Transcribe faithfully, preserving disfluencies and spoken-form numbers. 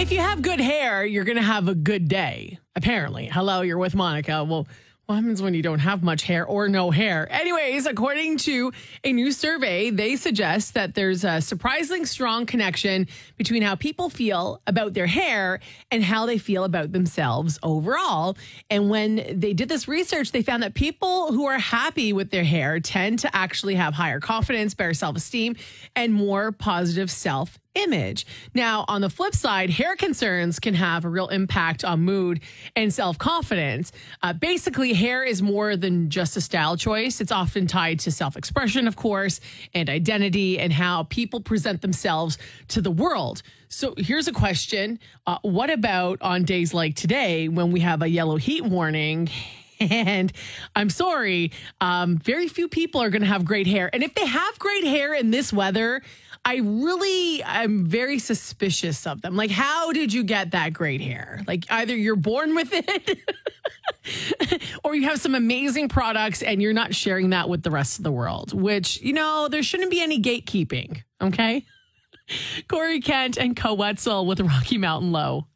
If you have good hair, you're going to have a good day, apparently. Hello, you're with Monica. Well, what happens when you don't have much hair or no hair? Anyways, according to a new survey, they suggest that there's a surprisingly strong connection between how people feel about their hair and how they feel about themselves overall. And when they did this research, they found that people who are happy with their hair tend to actually have higher confidence, better self-esteem, and more positive self image. Now, on the flip side, hair concerns can have a real impact on mood and self-confidence. Uh, basically, hair is more than just a style choice. It's often tied to self-expression, of course, and identity and how people present themselves to the world. So here's a question. Uh, what about on days like today when we have a yellow heat warning? And I'm sorry, um, very few people are going to have great hair. And if they have great hair in this weather, I really, I'm very suspicious of them. Like, how did you get that great hair? Like, either you're born with it or you have some amazing products and you're not sharing that with the rest of the world, which, you know, there shouldn't be any gatekeeping. Okay. Corey Kent and Co Wetzel with Rocky Mountain Low.